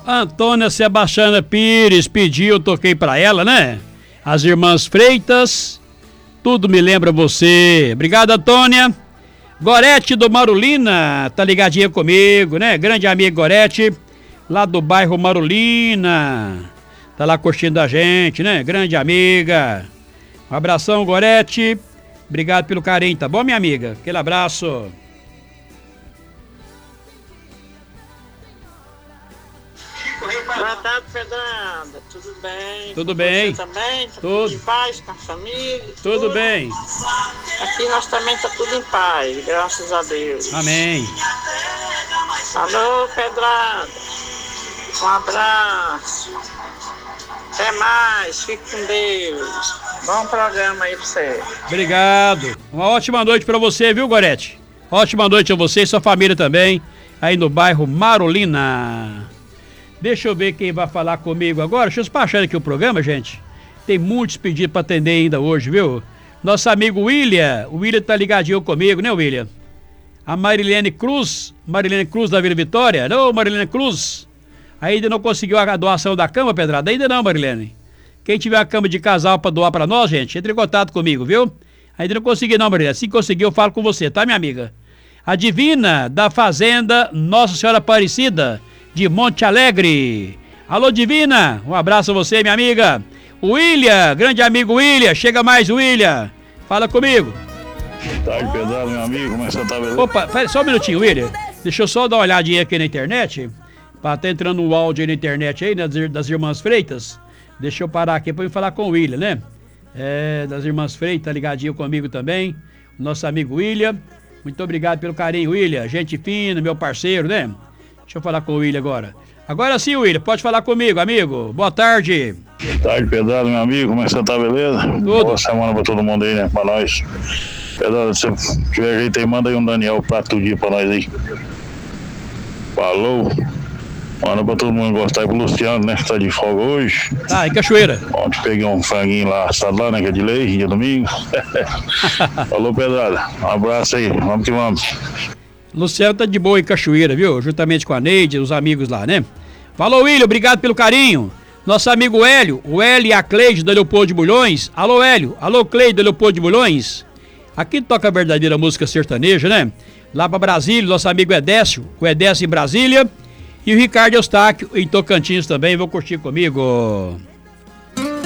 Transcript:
Antônia Sebastiana Pires pediu, eu toquei pra ela, né? As irmãs Freitas, tudo me lembra você. Obrigado, Antônia. Gorete do Marulina, tá ligadinha comigo, né? Grande amigo Gorete, lá do bairro Marulina. Tá lá curtindo a gente, né? Grande amiga. Um abração, Gorete. Obrigado pelo carinho, tá bom, minha amiga? Aquele abraço. Boa tarde, Fernanda. Tudo bem? Tudo bem. Você também? Tá Tudo em paz com a família? Tudo bem. Aqui nós também tá tudo em paz, graças a Deus. Amém. Alô, Pedrada. Um abraço. Até mais. Fique com Deus. Bom programa aí pra você. Obrigado. Uma ótima noite pra você, viu, Gorete? Ótima noite a você e sua família também, aí no bairro Marolina. Deixa eu ver quem vai falar comigo agora. Deixa eu despachar aqui o programa, gente. Tem muitos pedidos pra atender ainda hoje, viu? Nosso amigo William. O William tá ligadinho comigo, né, William? A Marilene Cruz da Vila Vitória. Não, Marilene Cruz. Ainda não conseguiu a doação da cama, Pedrada? Ainda não, Marilene. Quem tiver a cama de casal pra doar pra nós, gente, entre em contato comigo, viu? Ainda não consegui não, Marilene. Assim que conseguir, eu falo com você, tá, minha amiga? A Divina da Fazenda Nossa Senhora Aparecida, de Monte Alegre. Alô, Divina, um abraço a você, minha amiga. O William, grande amigo William, chega mais, William. Fala comigo. Tá aí, Pedrado, meu amigo, como é que você tá, beleza? Opa, só um minutinho, William. Deixa eu só dar uma olhadinha aqui na internet. Tá entrando um áudio aí na internet aí, né, das irmãs Freitas. Deixa eu parar aqui pra eu falar com o William, né? Das irmãs Freitas, tá ligadinho comigo também. Nosso amigo William. Muito obrigado pelo carinho, William. Gente fina, meu parceiro, né? Deixa eu falar com o William agora. Agora sim, William, pode falar comigo, amigo. Boa tarde. Boa tarde, Pedrado, meu amigo, como é que você tá, beleza? Tudo. Boa semana pra todo mundo aí, né? Pra nós. Pedrado, se tiver jeito aí, manda aí um Daniel prato do dia pra nós aí. Falou. Manda pra todo mundo gostar aí pro Luciano, né? Que tá de folga hoje. Ah, em Cachoeira. Ontem peguei um franguinho lá, assado lá, né? Que é de lei, dia domingo. Falou, Pedrada. Um abraço aí, vamos que vamos. Luciano tá de boa em Cachoeira, viu? Juntamente com a Neide, os amigos lá, né? Falou, William, obrigado pelo carinho. Nosso amigo Hélio, o Hélio e a Cleide da Leopoldo de Bulhões. Alô, Hélio. Alô, Cleide da Leopoldo de Bulhões. Aqui toca a verdadeira música sertaneja, né? Lá pra Brasília, nosso amigo Edécio, o Edécio em Brasília. E o Ricardo Eustáquio em Tocantins também, vou curtir comigo.